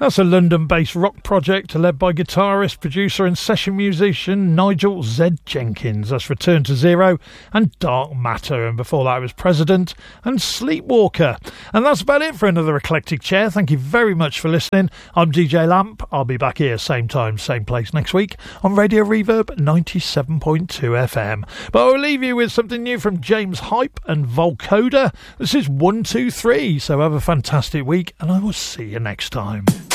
That's a London-based rock project led by guitarist, producer and session musician Nigel Z. Jenkins. That's Return to Zero and Dark Matter. And before that was President and Sleepwalker. And that's about it for another Eclectic Chair. Thank you very much for listening. I'm DJ Lamp. I'll be back here same time, same place next week on Radio Reverb 97.2 FM. But I'll leave you with something new from James Hype and Volcoda. This is 1, 2, 3. So have a fantastic week and I will see you next time.